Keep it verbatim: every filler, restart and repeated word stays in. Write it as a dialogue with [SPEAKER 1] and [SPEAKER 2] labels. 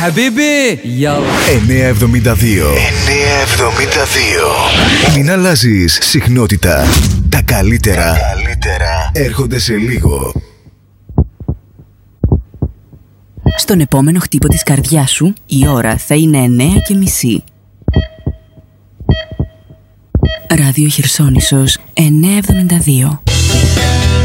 [SPEAKER 1] حبيبي يلا
[SPEAKER 2] εννιακόσια εβδομήντα δύο εννιακόσια εβδομήντα δύο. Μην αλλάζεις συχνότητα. Τα καλύτερα, Τα καλύτερα έρχονται σε λίγο.
[SPEAKER 3] Στον επόμενο χτύπο της καρδιάς σου η ώρα θα είναι εννέα και μισή. Ράδιο Χερσόνησος εννιακόσια εβδομήντα δύο.